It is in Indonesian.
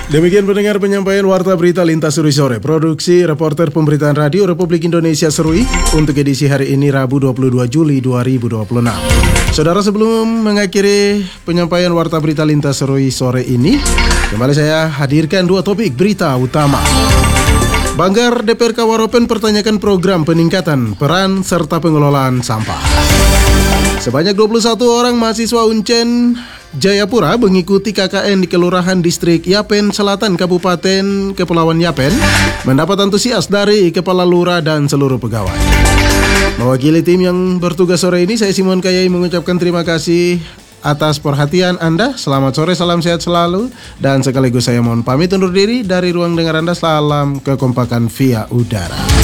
Demikian pendengar penyampaian Warta Berita Lintas Serui Sore. Produksi reporter pemberitaan radio Republik Indonesia Serui untuk edisi hari ini Rabu 22 Juli 2026. Saudara, sebelum mengakhiri penyampaian Warta Berita Lintas Serui Sore ini, kembali saya hadirkan dua topik berita utama. Banggar DPR Kawaropen pertanyakan program peningkatan peran serta pengelolaan sampah. Sebanyak 21 orang mahasiswa Uncen Jayapura mengikuti KKN di Kelurahan Distrik Yapen Selatan Kabupaten Kepulauan Yapen mendapat antusias dari Kepala Lurah dan seluruh pegawai. Mewakili tim yang bertugas sore ini, saya Simon Kayai mengucapkan terima kasih atas perhatian Anda. Selamat sore, salam sehat selalu, dan sekaligus saya mohon pamit undur diri dari ruang dengar Anda. Salam kekompakan via udara.